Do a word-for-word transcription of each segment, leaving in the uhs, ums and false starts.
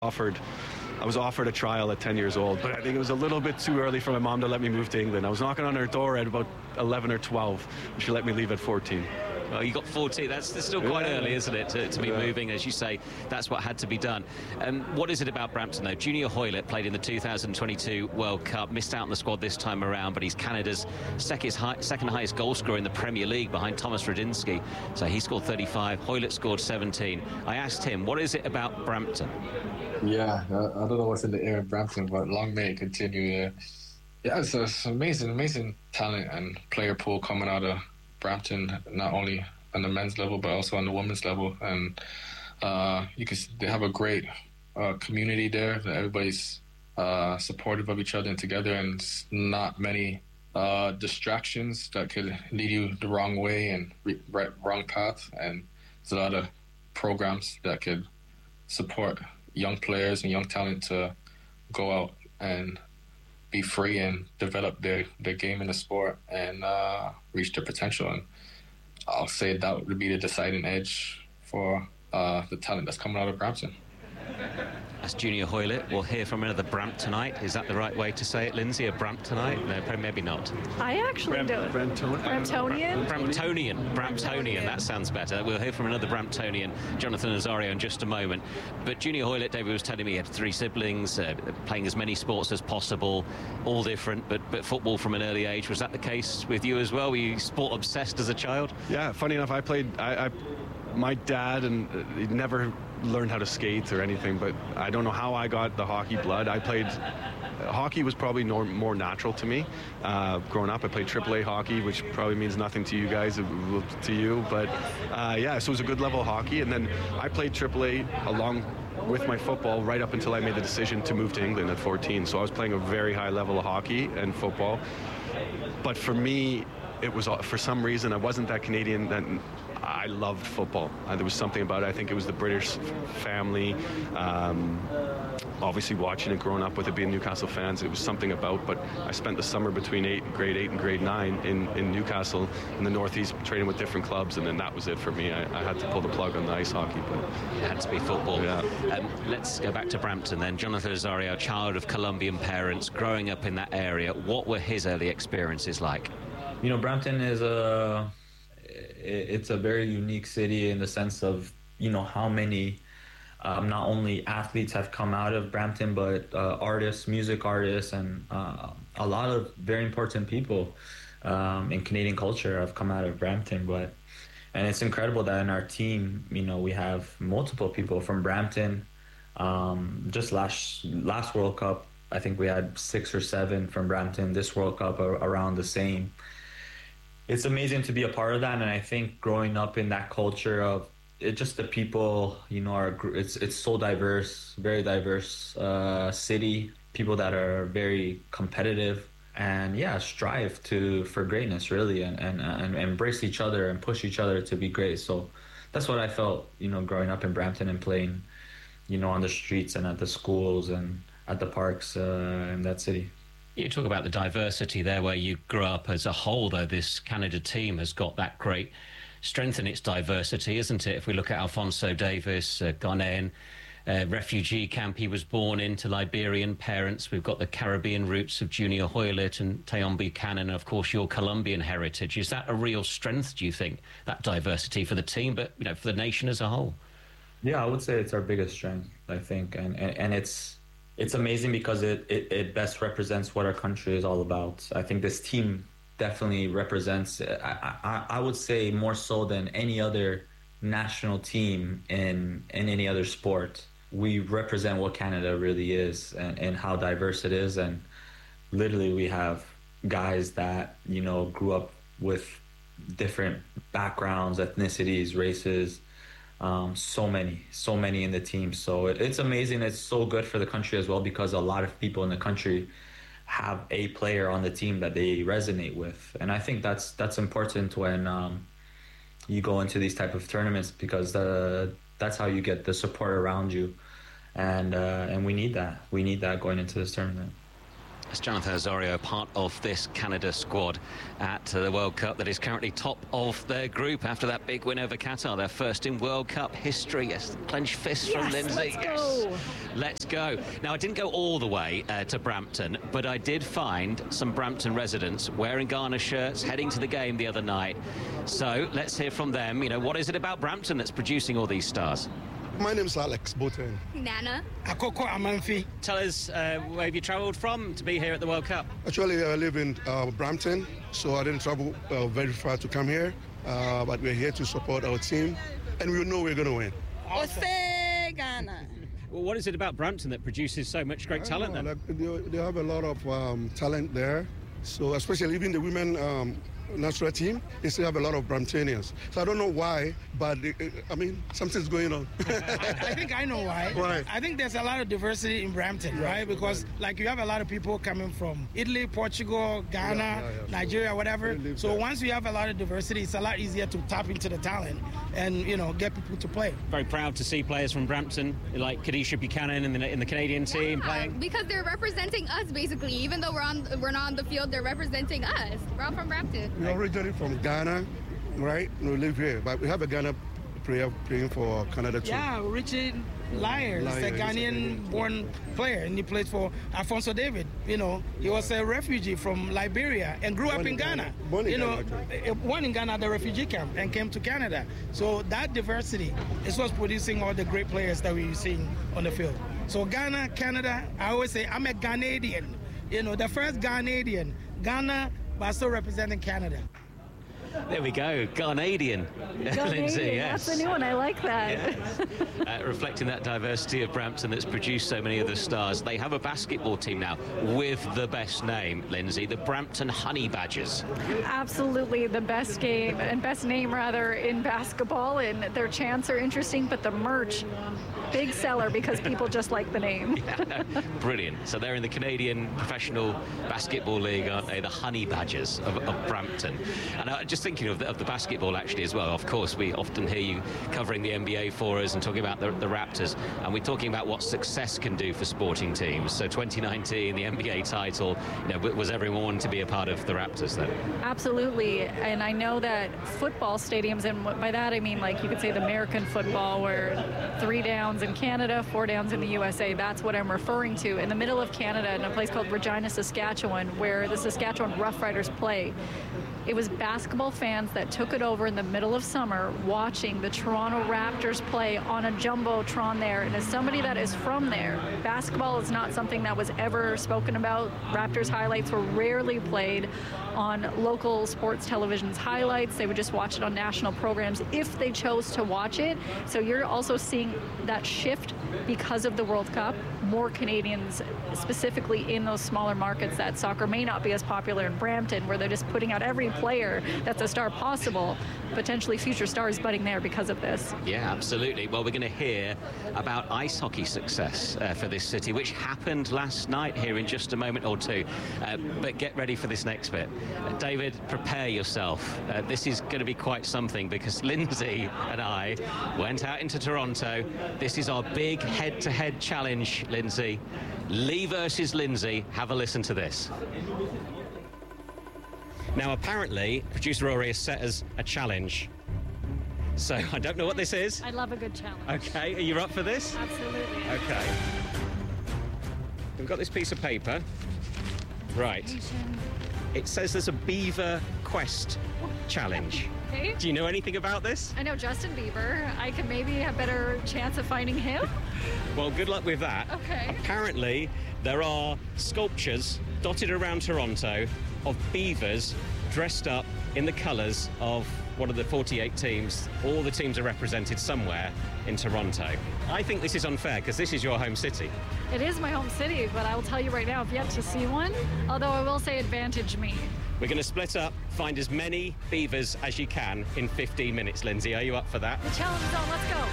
offered I was offered a trial at ten years old, but I think it was a little bit too early for my mom to let me move to England. I was knocking on her door at about eleven or twelve, and she let me leave at fourteen. Well, you got fourteen. That's, that's still quite Yeah. early, isn't it, to, to be Yeah. moving? As you say, that's what had to be done. Um, what is it about Brampton, though? Junior Hoylett played in the two thousand twenty-two World Cup, missed out on the squad this time around, but he's Canada's second, high, second highest goal scorer in the Premier League behind Thomas Radinsky. So he scored thirty-five, Hoylett scored seventeen. I asked him, what is it about Brampton? Yeah, I, I don't know what's in the air in Brampton, but long may it continue. Yeah, yeah it's, it's amazing, amazing talent and player pool coming out of Brampton, not only on the men's level, but also on the women's level. And uh, you can they have a great uh, community there. That everybody's uh, supportive of each other and together, and it's not many uh, distractions that could lead you the wrong way and re- right, wrong path. And there's a lot of programs that could support young players and young talent to go out and be free and develop their, their game in the sport and uh, reach their potential. And I'll say that would be the deciding edge for uh, the talent that's coming out of Brampton. That's Junior Hoylett. We'll hear from another Bramptonite. Is that the right way to say it, Lindsay? A Bramptonite? No, probably maybe not. I actually Bram- don't. Brampton- Bramptonian? Bramptonian. Bramptonian. That sounds better. We'll hear from another Bramptonian, Jonathan Nazario, in just a moment. But Junior Hoylett, David was telling me he had three siblings, uh, playing as many sports as possible, all different, but, but football from an early age. Was that the case with you as well? Were you sport obsessed as a child? Yeah, funny enough, I played. I, I my dad and uh, he never learned how to skate or anything, but I don't know how I got the hockey blood. I played. Uh, hockey was probably nor, more natural to me. Uh, growing up, I played triple A hockey, which probably means nothing to you guys, uh, to you, but uh, yeah, so it was a good level of hockey. And then I played triple A along with my football right up until I made the decision to move to England at fourteen. So I was playing a very high level of hockey and football. But for me, it was, for some reason, I wasn't that Canadian that I loved football. Uh, there was something about it. I think it was the British family. Um, obviously watching it, growing up with it, being Newcastle fans, it was something about, but I spent the summer between eight, grade eight and grade nine in, in Newcastle in the Northeast training with different clubs, and then that was it for me. I, I had to pull the plug on the ice hockey. But It had to be football. Yeah. Um, let's go back to Brampton then. Jonathan Nazario, child of Colombian parents, growing up in that area. What were his early experiences like? You know, Brampton is a it's a very unique city in the sense of, you know, how many um, not only athletes have come out of Brampton, but uh, artists, music artists, and uh, a lot of very important people um, in Canadian culture have come out of Brampton. But and it's incredible that in our team, you know, we have multiple people from Brampton. Um, just last last World Cup, I think we had six or seven from Brampton. This World Cup are around the same. It's amazing to be a part of that, and I think growing up in that culture of it, just the people, you know, are it's it's so diverse, very diverse uh, city. People that are very competitive and yeah, strive to for greatness really, and, and and embrace each other and push each other to be great. So that's what I felt, you know, growing up in Brampton and playing, you know, on the streets and at the schools and at the parks uh, in that city. You talk about the diversity there where you grew up as a whole, though. This Canada team has got that great strength in its diversity, isn't it? If we look at Alphonso Davis, uh, Ghanaian, uh, refugee camp he was born in to Liberian parents. We've got the Caribbean roots of Junior Hoylett and Tayon Buchanan, and of course your Colombian heritage. Is that a real strength, do you think, that diversity for the team, but you know, for the nation as a whole? Yeah, I would say it's our biggest strength, I think, and and, and it's it's amazing because it, it it best represents what our country is all about. I think this team definitely represents, I, I, I would say more so than any other national team in in any other sport. We represent what Canada really is and, and how diverse it is. And literally we have guys that, you know, grew up with different backgrounds, ethnicities, races, um, so many, so many in the team. So it, it's amazing. It's so good for the country as well, because a lot of people in the country have a player on the team that they resonate with. And I think that's that's important when um, you go into these type of tournaments, because uh, that's how you get the support around you. And uh, and we need that. We need that going into this tournament. That's Jonathan Osorio, part of this Canada squad at uh, the World Cup that is currently top of their group after that big win over Qatar, their first in World Cup history. Yes, clenched fist yes, from Lindsay. Let's yes, go. Let's go. Now, I didn't go all the way uh, to Brampton, but I did find some Brampton residents wearing Ghana shirts, heading to the game the other night. So let's hear from them. You know, what is it about Brampton that's producing all these stars? My name is Alex Boten. Nana. Akoko Amanfi. Tell us, uh, where have you travelled from to be here at the World Cup? Actually, I live in uh, Brampton, so I didn't travel uh, very far to come here. Uh, but we're here to support our team, and we know we're going to win. Ose Ghana. Well, what is it about Brampton that produces so much great talent know, then? like, they, they have a lot of um, talent there. So especially even the women um, national team, they still have a lot of Bramptonians. So I don't know why, but they, I mean, something's going on. I think I know why. Why? I think there's a lot of diversity in Brampton, Yeah. right? Because like you have a lot of people coming from Italy, Portugal, Ghana, Yeah, yeah, yeah. Nigeria, whatever. They live So there. once you have a lot of diversity, it's a lot easier to tap into the talent and, you know, get people to play. Very proud to see players from Brampton, like Kadisha Buchanan in the, in the Canadian team Yeah, playing. because they're representing us basically. Even though we're on, we're not on the field, they're representing us. We're all from Brampton. We're originally from Ghana, right? We live here, but we have a Ghana player playing for Canada too. Yeah, Richard Lyer, Lyer, he's a he's a Ghanaian-born player, and he plays for Alfonso David. You know, he was a refugee from Liberia and grew Born up in in Ghana. Ghana. Born in you know, Ghana, uh, born in Ghana at the refugee camp and came to Canada. So that diversity is what's producing all the great players that we're seeing on the field. So Ghana, Canada, I always say I'm a Ghanadian. You know, the first Ghanadian, Ghana, but still representing Canada. There we go, Ghanadian. Lindsay, yes. That's a new one. I like that. Yes. uh, reflecting that diversity of Brampton that's produced so many of the stars. They have a basketball team now with the best name, Lindsay, the Brampton Honey Badgers. Absolutely the best game and best name rather in basketball, and their chants are interesting, but the merch, big seller because people just like the name. Yeah, no, brilliant. So they're in the Canadian Professional Basketball League, aren't they? The Honey Badgers of, of Brampton. And uh, just thinking of the, of the basketball actually as well, of course, we often hear you covering the N B A for us and talking about the, the Raptors, and we're talking about what success can do for sporting teams. So twenty nineteen, the N B A title, you know, was everyone wanting to be a part of the Raptors then? Absolutely, and I know that football stadiums, and by that I mean like you could say the American football, where three downs in Canada, four downs in the U S A, that's what I'm referring to. In the middle of Canada, in a place called Regina, Saskatchewan, where the Saskatchewan Roughriders play, it was basketball fans that took it over in the middle of summer watching the Toronto Raptors play on a Jumbotron there. And as somebody that is from there, basketball is not something that was ever spoken about. Raptors highlights were rarely played on local sports television's highlights. They would just watch it on national programs if they chose to watch it. So you're also seeing that shift because of the World Cup. More Canadians, specifically in those smaller markets that soccer may not be as popular in Brampton, where they're just putting out every player that's a star possible, potentially future stars budding there because of this. Yeah, absolutely. Well, we're going to hear about ice hockey success uh, for this city, which happened last night here in just a moment or two. Uh, but get ready for this next bit. Uh, David, prepare yourself. Uh, this is going to be quite something because Lindsay and I went out into Toronto. This is our big head-to-head challenge, Lindsay. Lee versus Lindsay. Have a listen to this. Now, apparently, producer Rory has set us a challenge. So I don't know what this is. I love a good challenge. Okay, are you up for this? Absolutely. Okay. We've got this piece of paper. Right. It says there's a beaver quest challenge. Okay. Do you know anything about this? I know Justin Bieber. I could maybe have better chance of finding him. Well, good luck with that. Okay. Apparently, there are sculptures dotted around Toronto of beavers dressed up in the colours of one of the forty-eight teams. All the teams are represented somewhere in Toronto. I think this is unfair because this is your home city. It is my home city, but I will tell you right now, I've yet to see one, although I will say advantage me. We're going to split up, find as many beavers as you can in fifteen minutes, Lindsay. Are you up for that? The challenge is on, let's go.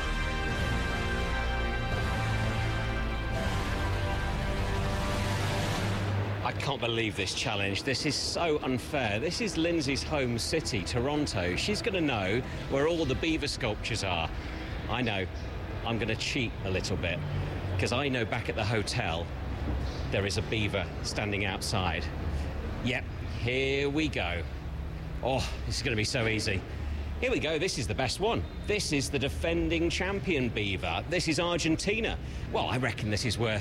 I can't believe this challenge. This is so unfair. This is Lindsay's home city, Toronto. She's going to know where all the beaver sculptures are. I know. I'm going to cheat a little bit because I know back at the hotel there is a beaver standing outside. Yep, here we go. Oh, this is going to be so easy. Here we go, this is the best one. This is the defending champion beaver. This is Argentina. Well, I reckon this is worth